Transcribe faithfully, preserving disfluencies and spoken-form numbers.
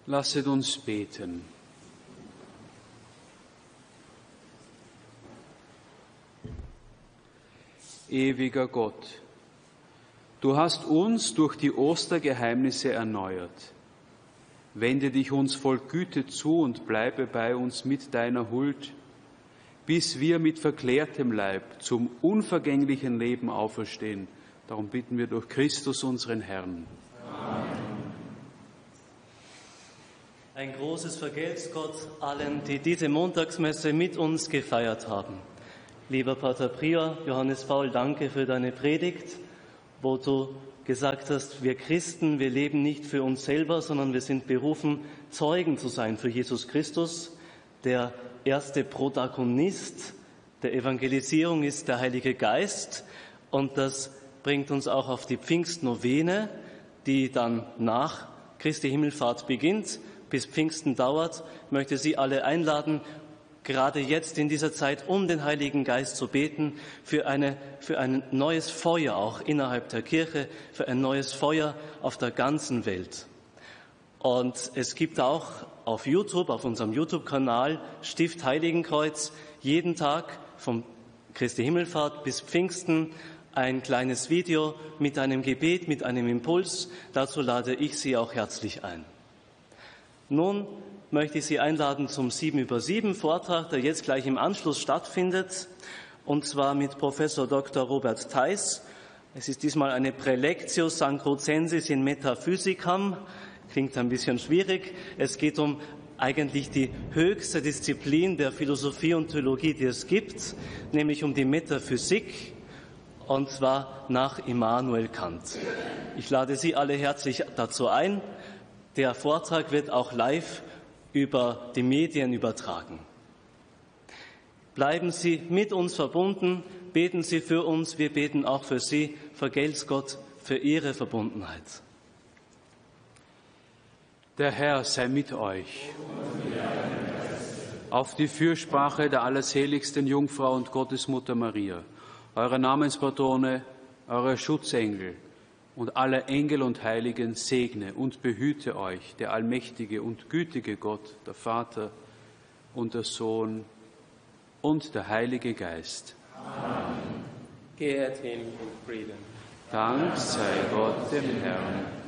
Lasset uns beten. Ewiger Gott, du hast uns durch die Ostergeheimnisse erneuert. Wende dich uns voll Güte zu und bleibe bei uns mit deiner Huld, bis wir mit verklärtem Leib zum unvergänglichen Leben auferstehen. Darum bitten wir durch Christus, unseren Herrn. Amen. Ein großes Vergelt's Gott allen, die diese Montagsmesse mit uns gefeiert haben. Lieber Pater Prior Johannes Paul, danke für deine Predigt, wo du gesagt hast, wir Christen, wir leben nicht für uns selber, sondern wir sind berufen, Zeugen zu sein für Jesus Christus. Der erste Protagonist der Evangelisierung ist der Heilige Geist, und das bringt uns auch auf die Pfingstnovene, die dann nach Christi Himmelfahrt beginnt, bis Pfingsten dauert. Ich möchte Sie alle einladen, gerade jetzt in dieser Zeit um den Heiligen Geist zu beten, für eine, für ein neues Feuer auch innerhalb der Kirche, für ein neues Feuer auf der ganzen Welt. Und es gibt auch auf YouTube, auf unserem YouTube-Kanal Stift Heiligenkreuz, jeden Tag vom Christi Himmelfahrt bis Pfingsten ein kleines Video mit einem Gebet, mit einem Impuls. Dazu lade ich Sie auch herzlich ein. Nun möchte ich Sie einladen zum sieben über sieben Vortrag, der jetzt gleich im Anschluss stattfindet, und zwar mit Professor Doktor Robert Theis. Es ist diesmal eine Praelectio Sancrocensis in Metaphysicam. Klingt ein bisschen schwierig. Es geht um eigentlich die höchste Disziplin der Philosophie und Theologie, die es gibt, nämlich um die Metaphysik, und zwar nach Immanuel Kant. Ich lade Sie alle herzlich dazu ein. Der Vortrag wird auch live über die Medien übertragen. Bleiben Sie mit uns verbunden, beten Sie für uns, wir beten auch für Sie. Vergelt's Gott für Ihre Verbundenheit. Der Herr sei mit euch. Auf die Fürsprache der allerseligsten Jungfrau und Gottesmutter Maria, eure Namenspatrone, eure Schutzengel und alle Engel und Heiligen segne und behüte euch der allmächtige und gütige Gott, der Vater und der Sohn und der Heilige Geist. Amen. Gehet hin in Frieden. Dank sei Gott dem Herrn.